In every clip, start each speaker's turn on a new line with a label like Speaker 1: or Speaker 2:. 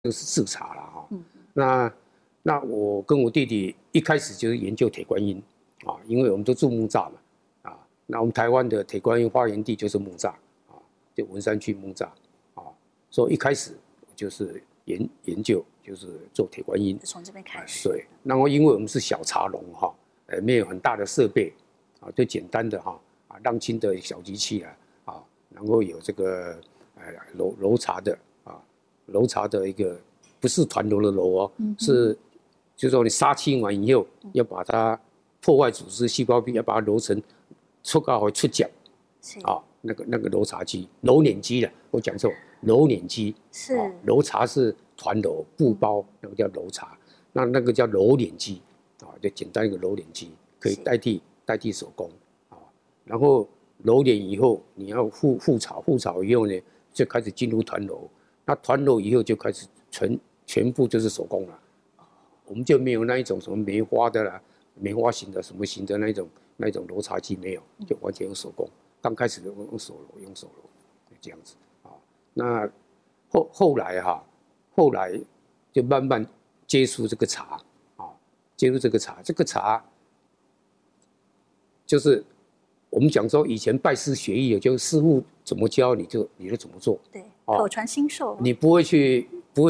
Speaker 1: 就是制茶了哈。那我跟我弟弟一开始就是研究铁观音啊，因为我们都住木栅嘛啊，那我们台湾的铁观音发源地就是木栅啊，就文山区木栅啊，所以一开始就是研究就是做铁观音，
Speaker 2: 从这边开始。
Speaker 1: 对，然后因为我们是小茶农哈，没有很大的设备啊，就简单的哈浪青的小机器啊，然后有这个揉茶的啊，揉茶的一个不是团揉的揉哦，是就是说你杀青完以后要把它破坏组织细胞壁，要把它揉成出膏会出浆啊，那个揉茶机揉捻机了，我讲错，揉捻机
Speaker 2: 是
Speaker 1: 揉茶是团揉布包，那个叫揉茶，那个叫揉捻机啊，就简单一个揉捻机可以代替手工啊，然后揉捻以后你要复炒以后呢就开始进入团揉，那团揉以后就开始全部就是手工了。我们就没有那一种什么梅花的啦、梅花型的什么型的那种揉茶机没有，就完全用手工。刚开始用手揉，这样子啊。那后来就慢慢接触这个茶啊，接触这个茶就是我们讲说以前拜师学艺，就是师傅怎么教你就怎么做。
Speaker 2: 对，口传心授。
Speaker 1: 你不会去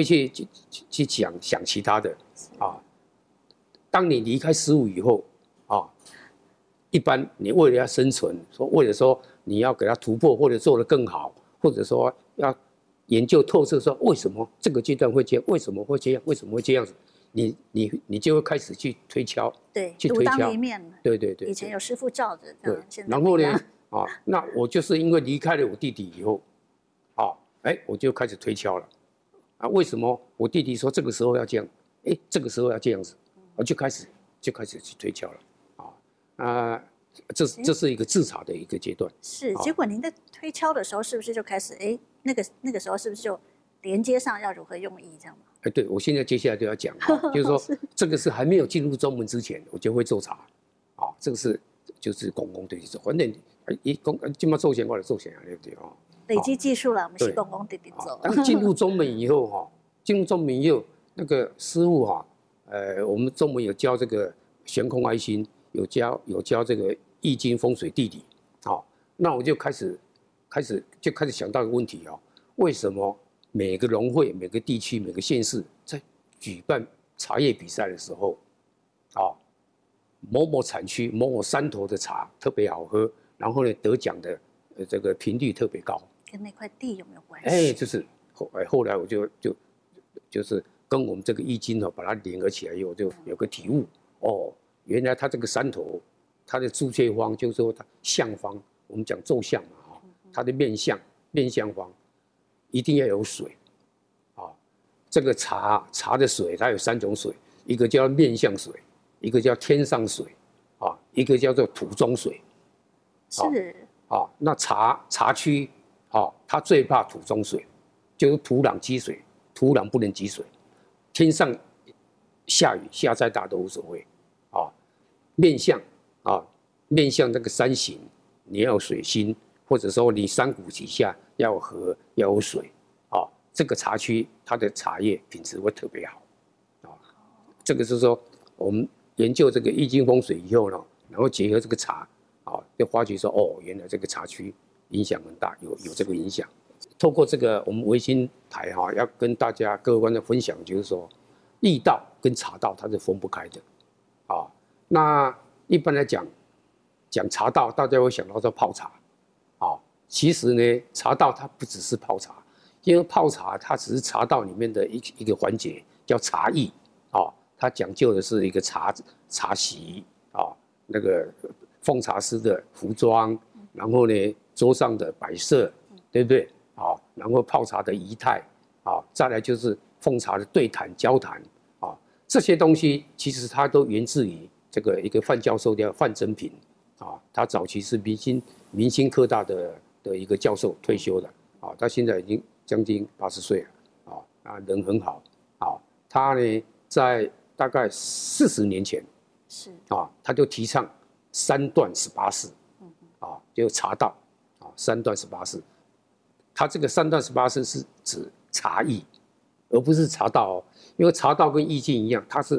Speaker 1: 想其他的啊。当你离开师傅以后啊，一般你为了要生存，为了说你要给他突破或者做得更好，或者说要研究透彻，说为什么这个阶段会这样，为什么会这样，为什么会这样子，你就会开始去推敲，
Speaker 2: 对，
Speaker 1: 去推敲。
Speaker 2: 独当一面。
Speaker 1: 对。
Speaker 2: 以前有师傅罩着，
Speaker 1: 对。然后呢，那我就是因为离开了我弟弟以后，我就开始推敲了。为什么我弟弟说这个时候要这样，这个时候要这样子，我就开始去推敲了。这是一个制茶的一个阶段。
Speaker 2: 是，结果您在推敲的时候，是不是就开始那个时候是不是就连接上要如何用意这样吗？
Speaker 1: 对，我现在接下来就要讲，就是说这个是还没有进入宗门之前，我就会做茶，这个是就是公对做，反正今嘛做钱我来做钱对不对
Speaker 2: 累积技术了，我们是公对做。
Speaker 1: 当进入宗门以后那个师傅我们宗门有教这个悬空爱心，有教这个易经风水地理，那我就开始想到一个问题为什么每个农会、每个地区、每个县市在举办茶叶比赛的时候，某某产区、某某山头的茶特别好喝，然后呢得奖的这个频率特别高，
Speaker 2: 跟那块地有没有关系？
Speaker 1: 就是后来我就是跟我们这个易经把它联合起来以后，就有个体悟原来它这个山头，它的朱雀方就是说它相方，我们讲坐向嘛它的面相方一定要有水这个茶的水它有3种水，一个叫面相水，一个叫天上水一个叫做土中水。
Speaker 2: 是
Speaker 1: 那茶区它最怕土中水，就是土壤积水，土壤不能积水，天上下雨下再大都无所谓面向那个山形，你要有水心，或者说你山谷底下要有河，要有水这个茶区它的茶叶品质会特别好这个是说我们研究这个易经风水以后呢，然后结合这个茶就发觉说原来这个茶区影响很大，有这个影响。透过这个我们维新台要跟大家各位观众分享，就是说易道跟茶道它是分不开的那一般来讲茶道，大家会想到说泡茶其实呢茶道它不只是泡茶，因为泡茶它只是茶道里面的一个环节，叫茶艺它讲究的是一个茶席那个奉茶师的服装，然后呢桌上的摆设，对不对然后泡茶的仪态再来就是奉茶的对谈交谈这些东西其实它都源自于这个一个范教授叫范真平他早期是明星科大的一个教授退休的他现在已经将近80岁了人很好他呢在大概40年前他就提倡3段18式就茶道3段18式。他这个3段18式是指茶艺而不是茶道哦。因为茶道跟易经一样，它是